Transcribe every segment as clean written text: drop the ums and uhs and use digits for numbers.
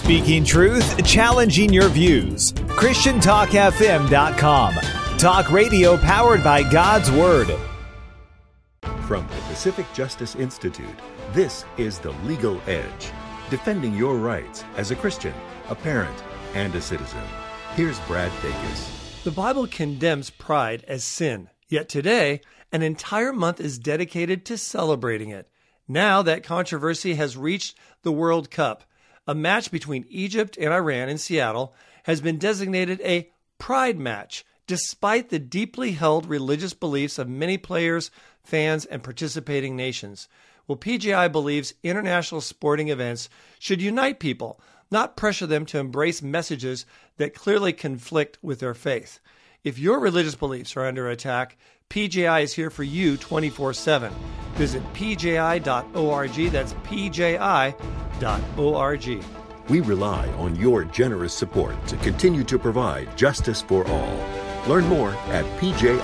Speaking truth, challenging your views. ChristianTalkFM.com. Talk radio powered by God's Word. From the Pacific Justice Institute, this is The Legal Edge, defending your rights as a Christian, a parent, and a citizen. Here's Brad Dacus. The Bible condemns pride as sin, yet today, an entire month is dedicated to celebrating it. Now that controversy has reached the World Cup. A match between Egypt and Iran in Seattle has been designated a pride match, despite the deeply held religious beliefs of many players, fans, and participating nations. Well, PJI believes international sporting events should unite people, not pressure them to embrace messages that clearly conflict with their faith. If your religious beliefs are under attack, PJI is here for you 24/7. Visit pji.org. That's pji.org. We rely on your generous support to continue to provide justice for all. Learn more at pji.org.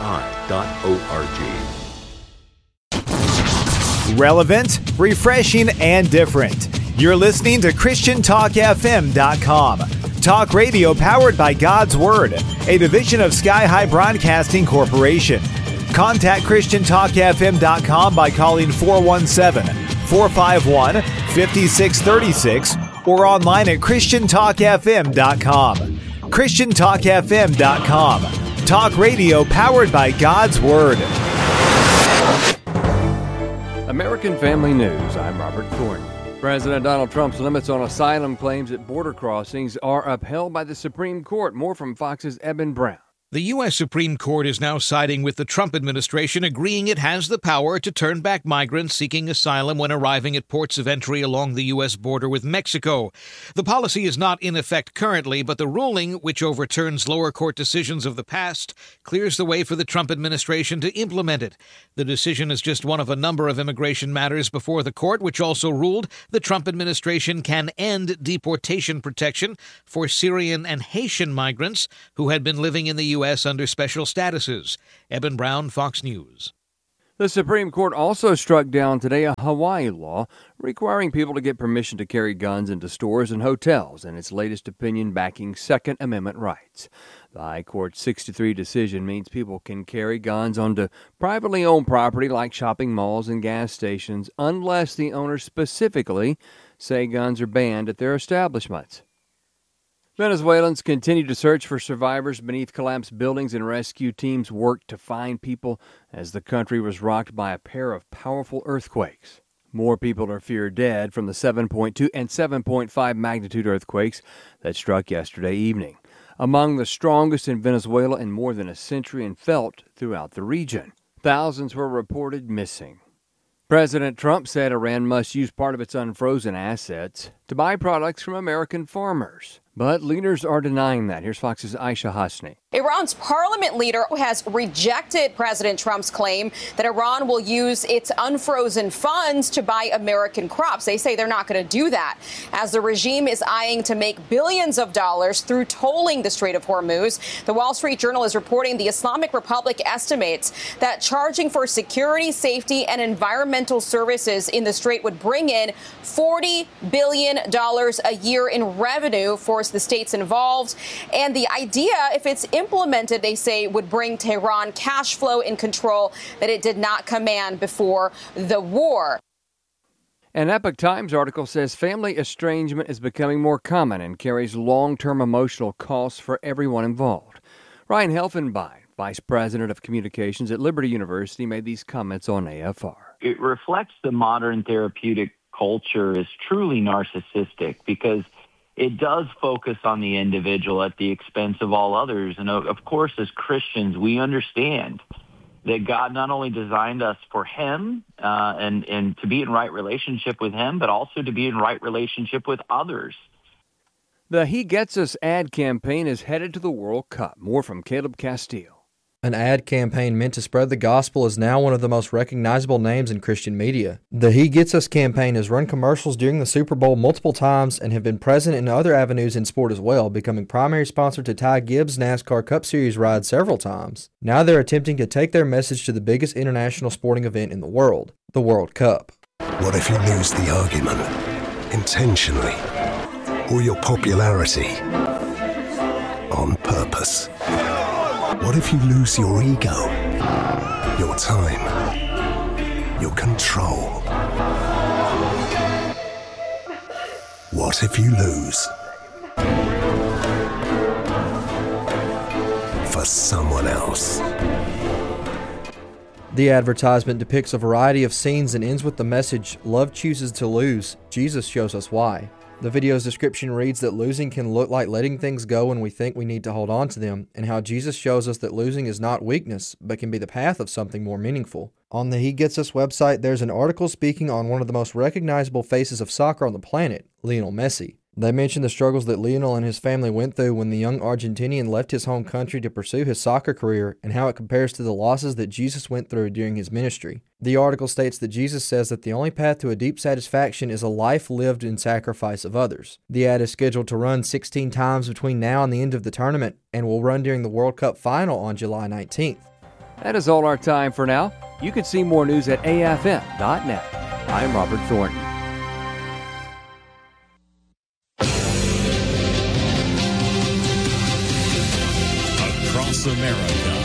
Relevant, refreshing, and different. You're listening to ChristianTalkFM.com. Talk radio powered by God's Word, a division of Sky High Broadcasting Corporation. Contact ChristianTalkFM.com by calling 417-451-5636 or online at ChristianTalkFM.com. ChristianTalkFM.com. Talk radio powered by God's Word. American Family News, I'm Robert Thornton. President Donald Trump's limits on asylum claims at border crossings are upheld by the Supreme Court. More from Fox's Eben Brown. The U.S. Supreme Court is now siding with the Trump administration, agreeing it has the power to turn back migrants seeking asylum when arriving at ports of entry along the U.S. border with Mexico. The policy is not in effect currently, but the ruling, which overturns lower court decisions of the past, clears the way for the Trump administration to implement it. The decision is just one of a number of immigration matters before the court, which also ruled the Trump administration can end deportation protection for Syrian and Haitian migrants who had been living in the U.S. under special statuses. Eben Brown, Fox News. The Supreme Court also struck down today a Hawaii law requiring people to get permission to carry guns into stores and hotels in its latest opinion backing Second Amendment rights. The High Court's 6-3 decision means people can carry guns onto privately owned property like shopping malls and gas stations unless the owners specifically say guns are banned at their establishments. Venezuelans continue to search for survivors beneath collapsed buildings, and rescue teams worked to find people as the country was rocked by a pair of powerful earthquakes. More people are feared dead from the 7.2 and 7.5 magnitude earthquakes that struck yesterday evening, among the strongest in Venezuela in more than a century and felt throughout the region. Thousands were reported missing. President Trump said Iran must use part of its unfrozen assets to buy products from American farmers. But leaders are denying that. Here's Fox's Aisha Hasni. Iran's parliament leader has rejected President Trump's claim that Iran will use its unfrozen funds to buy American crops. They say they're not going to do that, as the regime is eyeing to make billions of dollars through tolling the Strait of Hormuz. The Wall Street Journal is reporting the Islamic Republic estimates that charging for security, safety, and environmental services in the strait would bring in $40 billion a year in revenue for the states involved. And the idea, if it's implemented, they say, would bring Tehran cash flow and control that it did not command before the war. An Epoch Times article says family estrangement is becoming more common and carries long-term emotional costs for everyone involved. Ryan Helfenbein, Vice President of Communications at Liberty University, made these comments on AFR. It reflects the modern therapeutic culture is truly narcissistic because it does focus on the individual at the expense of all others. And of course, as Christians, we understand that God not only designed us for him and to be in right relationship with him, but also to be in right relationship with others. The He Gets Us ad campaign is headed to the World Cup. More from Caleb Castile. An ad campaign meant to spread the gospel is now one of the most recognizable names in Christian media. The He Gets Us campaign has run commercials during the Super Bowl multiple times and have been present in other avenues in sport as well, becoming primary sponsor to Ty Gibbs' NASCAR Cup Series ride several times. Now they're attempting to take their message to the biggest international sporting event in the world, the World Cup. What if you lose the argument? Intentionally? or your popularity on purpose? What if you lose your ego, your time, your control? What if you lose for someone else? The advertisement depicts a variety of scenes and ends with the message, "Love chooses to lose. Jesus shows us why." The video's description reads that losing can look like letting things go when we think we need to hold on to them, and how Jesus shows us that losing is not weakness, but can be the path of something more meaningful. On the He Gets Us website, there's an article speaking on one of the most recognizable faces of soccer on the planet, Lionel Messi. They mention the struggles that Lionel and his family went through when the young Argentinian left his home country to pursue his soccer career, and how it compares to the losses that Jesus went through during his ministry. The article states that Jesus says that the only path to a deep satisfaction is a life lived in sacrifice of others. The ad is scheduled to run 16 times between now and the end of the tournament, and will run during the World Cup final on July 19th. That is all our time for now. You can see more news at afm.net. I'm Robert Thornton. Across America,